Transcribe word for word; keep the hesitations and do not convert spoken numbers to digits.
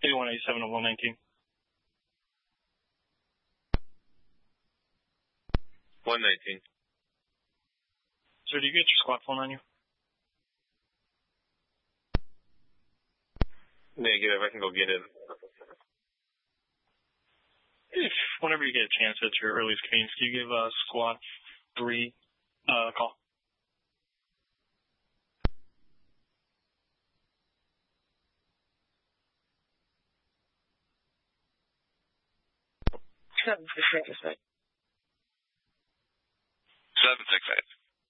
eighty-one eighty-seven oh one nineteen. one nineteen. Sir, do you get your squad phone on you? Negative, I can go get it. If, whenever you get a chance at your earliest convenience, can you give uh, squad three uh, a call? Seven six eight. Seven six eight.